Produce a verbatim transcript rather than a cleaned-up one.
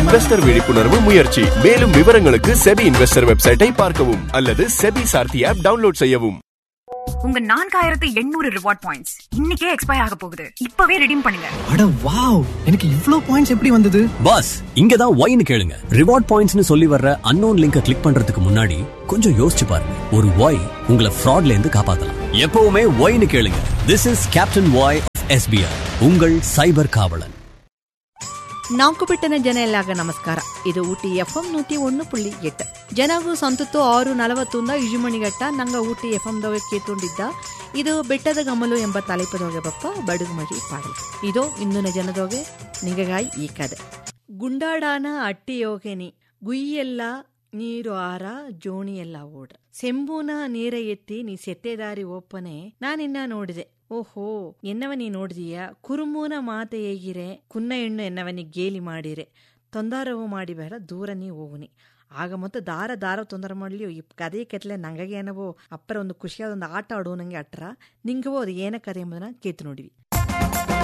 Investor விழிப்புணர்வு முயற்சி. மேலும் விவரங்களுக்கு செபி இன்வெஸ்டர் வெப்சைட்டை பார்க்கவும் அல்லது செபி சார்த்தி ஆப் டவுன்லோட் செய்யவும். உங்க நான்காயிரத்து எண்ணூறு ரிவார்ட் பாயிண்ட்ஸ் இன்னைக்கே எக்ஸ்பயர் ஆக போகுது. இப்பவே ரெடீம் பண்ணுங்க. அட வாவ், எனக்கு இவ்ளோ பாயிண்ட்ஸ் எப்படி வந்தது? பாஸ், இங்க தான் ஒய்னு கேளுங்க. ரிவார்ட் பாயிண்ட்ஸ்னு சொல்லி வர்ற அன்னோன் லிங்கை கிளிக் பண்றதுக்கு முன்னாடி கொஞ்சம் யோசிச்சு பாருங்க. ஒரு ஒய் உங்களை ஃப்ராட்ல இருந்து காப்பாத்தலாம். எப்பவுமே ஒய்னு கேளுங்க. This is captain Y of SBI, உங்கள் சைபர் காவலன். ನಾಲ್ಕು ಬಿಟ್ಟನ ಜನ ಎಲ್ಲಾಗ ನಮಸ್ಕಾರ. ಇದು ಊಟಿ ಎಫ್ ಎಂ ನೂಟಿ ಒಂದು ಪುಳ್ಳಿ ಎಟ್ಟು ಜನಗೂ ಸಂತತ್ತು ಆರು ನಲವತ್ತೊಂದ ಇಜುಮಣಿಗಟ್ಟ ನಂಗ ಊಟಿ ಎಫ್ ಎಂ ದೊಗೆ ಕೇತುಂಡಿದ್ದ. ಇದು ಬೆಟ್ಟದ ಗಮಲು ಎಂಬ ತಲೆಪದೊಗೆ ಬಪ್ಪ ಬಡುಗುಮಡಿ ಪಾಡಲು. ಇದು ಇಂದಿನ ಜನದೊಗೆ ನಿಗಗಾಯಿ ಈ ಕದೆ. ಗುಂಡಾಡಾನ ಅಟ್ಟಿಯೋಗೆನಿ ಗುಯ್ಯೆಲ್ಲ ನೀರು ಆರ ಜೋಣಿ ಎಲ್ಲ ಓಡ ಸೆಂಬೂನ ನೀರ ಎತ್ತಿ ನೀ ಸೆಟ್ಟೆದಾರಿ ಓಪನೆ ನಾನಿನ್ನ ನೋಡಿದೆ. ಓಹೋ, ಎನ್ನವನಿ ನೋಡಿದೀಯ ಕುರುಮೂನ ಮಾತೆ ಹೇಗಿರೆ ಕುನ್ನ ಹೆಣ್ಣು ಎನ್ನವನಿ ಗೇಲಿ ಮಾಡಿರೆ ತೊಂದರವು ಮಾಡಿ ಬೇಡ ದೂರ ನೀ ಹೋಗುನಿ. ಆಗ ಮತ್ತೆ ದಾರ ದಾರ ತೊಂದರೆ ಮಾಡಲಿ ಈ ಕಥೆ ಕೆತ್ತಲೆ ನಂಗೆ ಏನವೋ ಅಪ್ಪರ ಒಂದು ಖುಷಿಯಾದ ಒಂದು ಆಟ ಆಡುವ ನಂಗೆ ಅಟ್ರ ನಿಂಗವೋ ಅದು ಏನ ಕಥೆ ಎಂಬುದನ್ನ ಕೇತು ನೋಡಿವಿ.